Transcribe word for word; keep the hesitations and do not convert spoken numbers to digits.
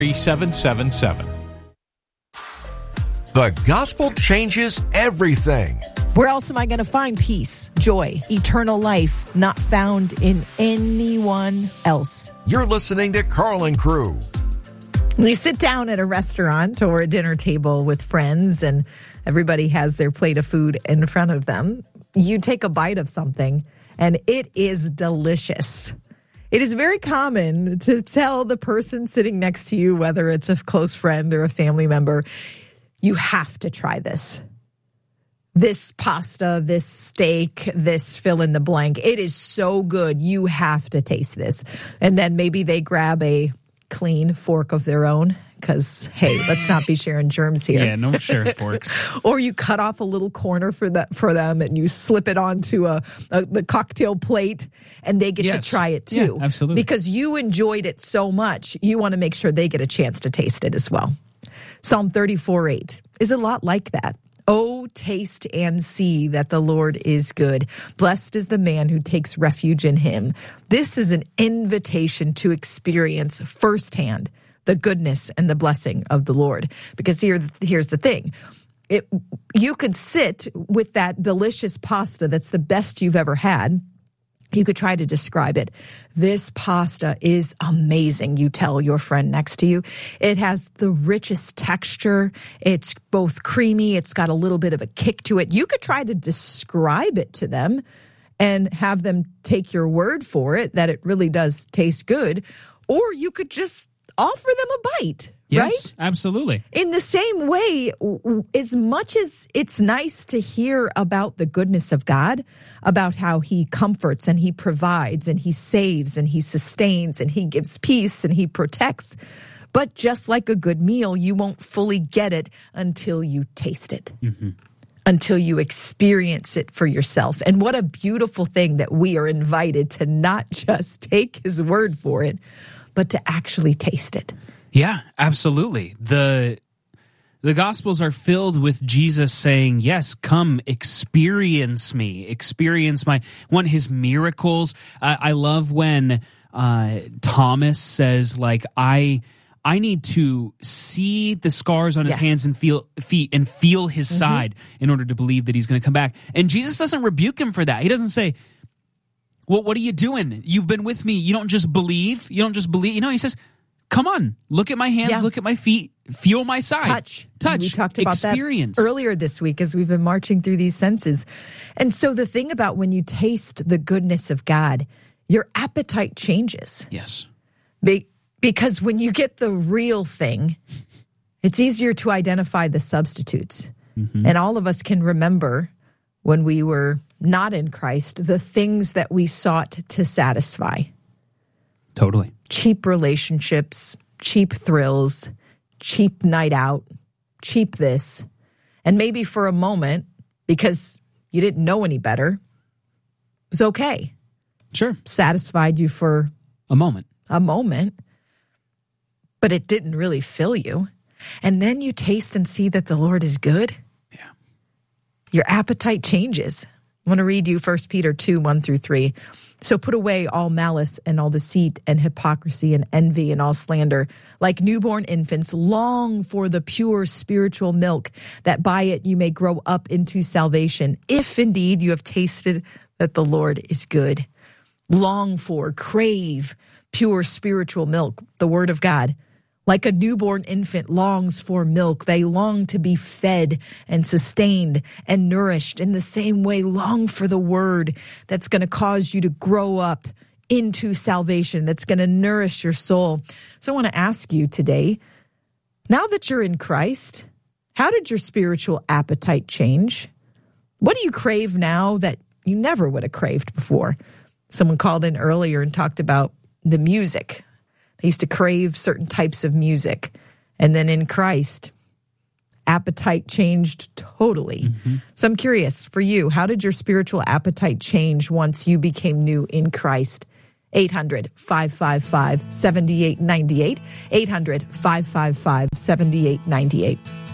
three seven seven seven. The gospel changes everything. Where else am I going to find peace, joy, eternal life, not found in anyone else? You're listening to Carl Crew. When you sit down at a restaurant or a dinner table with friends and everybody has their plate of food in front of them, you take a bite of something and it is delicious. It is very common to tell the person sitting next to you, whether it's a close friend or a family member, you have to try this. This pasta, this steak, this fill in the blank. It is so good. You have to taste this. And then maybe they grab a clean fork of their own because, hey, let's not be sharing germs here. Yeah, no sharing forks. Or you cut off a little corner for that for them and you slip it onto a, a the cocktail plate and they get Yes. to try it too. Yeah, absolutely. Because you enjoyed it so much, you want to make sure they get a chance to taste it as well. Psalm thirty-four eight is a lot like that. Oh, taste and see that the Lord is good. Blessed is the man who takes refuge in him. This is an invitation to experience firsthand the goodness and the blessing of the Lord. Because here, here's the thing. It, you could sit with that delicious pasta that's the best you've ever had. You could try to describe it. This pasta is amazing, you tell your friend next to you. It has the richest texture. It's both creamy. It's got a little bit of a kick to it. You could try to describe it to them and have them take your word for it that it really does taste good. Or you could just offer them a bite. Yes, right? Absolutely. In the same way, as much as it's nice to hear about the goodness of God, about how he comforts and he provides and he saves and he sustains and he gives peace and he protects, but just like a good meal, you won't fully get it until you taste it, mm-hmm. until you experience it for yourself. And what a beautiful thing that we are invited to not just take his word for it, but to actually taste it. Yeah, absolutely. The the Gospels are filled with Jesus saying, yes, come experience me, experience my, want his miracles. Uh, I love when uh, Thomas says, like, I I need to see the scars on his yes. hands and feel feet and feel his mm-hmm. side in order to believe that he's going to come back. And Jesus doesn't rebuke him for that. He doesn't say, well, what are you doing? You've been with me. You don't just believe. You don't just believe. You know, he says, come on, look at my hands, yeah. look at my feet, feel my side. Touch. Touch. We talked about experience. that earlier this week as we've been marching through these senses. And so the thing about when you taste the goodness of God, your appetite changes. Yes. Be- because when you get the real thing, it's easier to identify the substitutes. Mm-hmm. And all of us can remember when we were not in Christ, the things that we sought to satisfy. Totally. Cheap relationships, cheap thrills, cheap night out, cheap this. And maybe for a moment, because you didn't know any better, it was okay. Sure. Satisfied you for a moment. A moment. But it didn't really fill you. And then you taste and see that the Lord is good. Yeah. Your appetite changes. I want to read you First Peter two, one through three. So put away all malice and all deceit and hypocrisy and envy and all slander. Like newborn infants, long for the pure spiritual milk, that by it you may grow up into salvation, if indeed you have tasted that the Lord is good. Long for, crave pure spiritual milk, the word of God. Like a newborn infant longs for milk, they long to be fed and sustained and nourished. In the same way, long for the word that's going to cause you to grow up into salvation, that's going to nourish your soul. So I want to ask you today, now that you're in Christ, how did your spiritual appetite change? What do you crave now that you never would have craved before? Someone called in earlier and talked about the music. They used to crave certain types of music. And then in Christ, appetite changed totally. Mm-hmm. So I'm curious, for you, how did your spiritual appetite change once you became new in Christ? eight hundred, five five five, seven eight nine eight. eight hundred, five five five, seven eight nine eight.